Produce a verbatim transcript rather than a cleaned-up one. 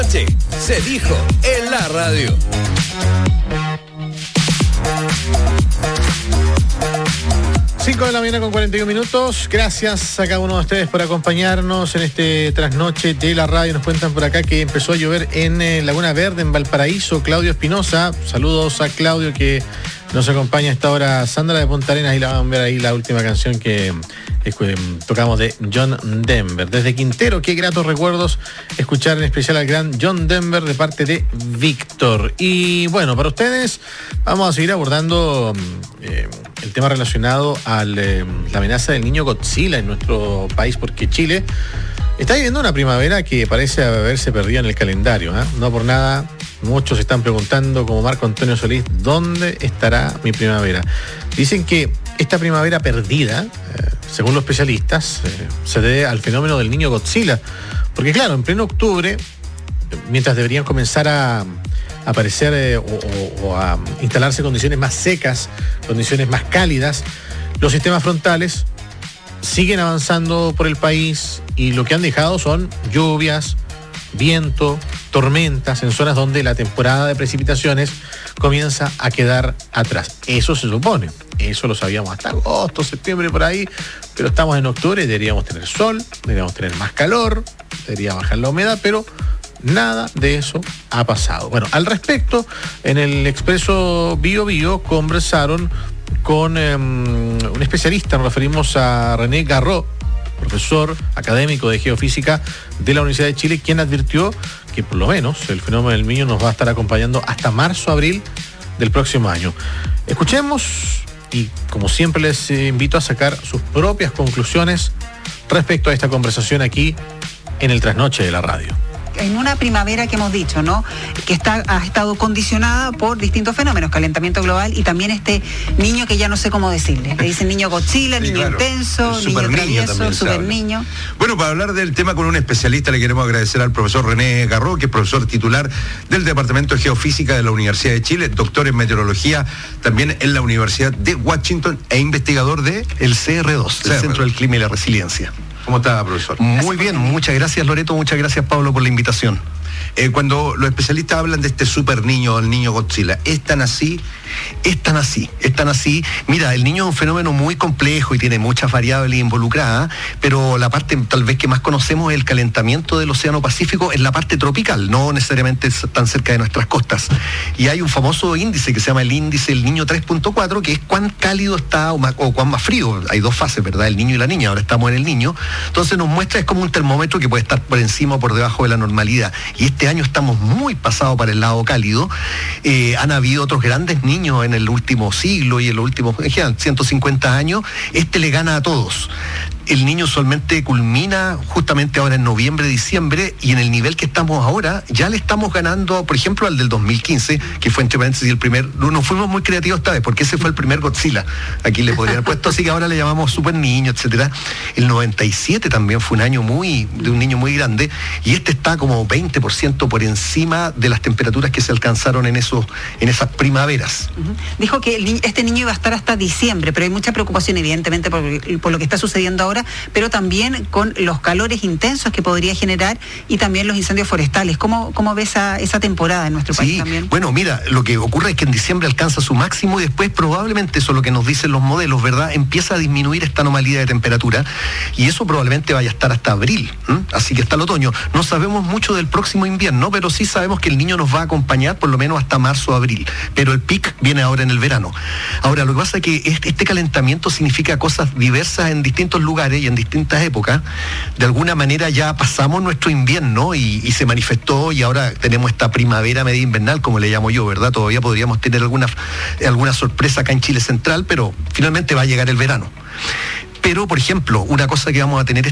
Se dijo en la radio. cinco de la mañana con cuarenta y uno minutos. Gracias a cada uno de ustedes por acompañarnos en este trasnoche de la radio. Nos cuentan por acá que empezó a llover en eh, Laguna Verde, en Valparaíso. Claudio Espinosa. Saludos a Claudio que nos acompaña a esta hora. Sandra de Punta Arenas, y la van a ver ahí la última canción que eh, tocamos de John Denver. Desde Quintero, qué gratos recuerdos escuchar en especial al gran John Denver de parte de Víctor. Y bueno, para ustedes vamos a seguir abordando eh, el tema relacionado a eh, la amenaza del niño Godzilla en nuestro país, porque Chile está viviendo una primavera que parece haberse perdido en el calendario, ¿eh? No por nada, muchos se están preguntando, como Marco Antonio Solís, ¿dónde estará mi primavera? Dicen que esta primavera perdida, eh, según los especialistas, eh, se debe al fenómeno del niño Godzilla. Porque claro, en pleno octubre, mientras deberían comenzar a aparecer eh, o, o, o a instalarse condiciones más secas, condiciones más cálidas, los sistemas frontales siguen avanzando por el país y lo que han dejado son lluvias, viento, tormentas en zonas donde la temporada de precipitaciones comienza a quedar atrás. Eso se supone, eso lo sabíamos hasta agosto, septiembre, por ahí, pero estamos en octubre y deberíamos tener sol, deberíamos tener más calor, debería bajar la humedad, pero nada de eso ha pasado. Bueno, al respecto, en el Expreso Bio Bio conversaron con eh, un especialista, nos referimos a René Garró, profesor académico de geofísica de la Universidad de Chile, quien advirtió que por lo menos el fenómeno del niño nos va a estar acompañando hasta marzo, abril del próximo año. Escuchemos y, como siempre, les invito a sacar sus propias conclusiones respecto a esta conversación aquí en el Trasnoche de la radio. En una primavera que hemos dicho, ¿no? Que está, ha estado condicionada por distintos fenómenos, calentamiento global y también este niño que ya no sé cómo decirle. Le dicen niño Godzilla, sí, niño claro, intenso, niño travieso, super niño. Bueno, para hablar del tema con un especialista le queremos agradecer al profesor René Garró, que es profesor titular del Departamento de Geofísica de la Universidad de Chile, doctor en meteorología también en la Universidad de Washington e investigador de el C R dos, el Centro del Clima y la Resiliencia. ¿Cómo está, profesor? Muy bien, muchas gracias, Loreto, muchas gracias, Pablo, por la invitación. Eh, cuando los especialistas hablan de este super niño, el niño Godzilla, ¿es tan así? Es tan así, es tan así. Mira, el niño es un fenómeno muy complejo y tiene muchas variables involucradas, pero la parte tal vez que más conocemos es el calentamiento del Océano Pacífico en la parte tropical, no necesariamente tan cerca de nuestras costas. Y hay un famoso índice que se llama el índice del niño tres punto cuatro, que es cuán cálido está o, más, o cuán más frío. Hay dos fases, ¿verdad? El niño y la niña, ahora estamos en el niño. Entonces nos muestra, es como un termómetro que puede estar por encima o por debajo de la normalidad. Y este año estamos muy pasados para el lado cálido. Eh, han habido otros grandes niños en el último siglo y en los últimos ciento cincuenta años. Este le gana a todos. El niño usualmente culmina justamente ahora en noviembre, diciembre, y en el nivel que estamos ahora, ya le estamos ganando, por ejemplo, al del dos mil quince, que fue entre paréntesis el primer, no fuimos muy creativos esta vez, porque ese fue el primer Godzilla, aquí le podrían haber puesto, así que ahora le llamamos super niño, etcétera. El noventa y siete también fue un año muy, de un niño muy grande, y este está como veinte por ciento por encima de las temperaturas que se alcanzaron en esos, en esas primaveras. Uh-huh. Dijo que el ni- este niño iba a estar hasta diciembre, pero hay mucha preocupación, evidentemente, por, por lo que está sucediendo ahora, pero también con los calores intensos que podría generar y también los incendios forestales. ¿Cómo, cómo ves esa, esa temporada en nuestro país sí, también? Bueno, mira, lo que ocurre es que en diciembre alcanza su máximo y después probablemente, eso es lo que nos dicen los modelos, ¿verdad? Empieza a disminuir esta anomalía de temperatura y eso probablemente vaya a estar hasta abril, ¿m? Así que hasta el otoño. No sabemos mucho del próximo invierno, pero sí sabemos que el niño nos va a acompañar por lo menos hasta marzo o abril, pero el pic viene ahora en el verano. Ahora, lo que pasa es que este, este calentamiento significa cosas diversas en distintos lugares y en distintas épocas. De alguna manera ya pasamos nuestro invierno y, y se manifestó y ahora tenemos esta primavera media invernal, como le llamo yo, ¿verdad? Todavía podríamos tener alguna, alguna sorpresa acá en Chile Central, pero finalmente va a llegar el verano. Pero, por ejemplo, una cosa que vamos a tener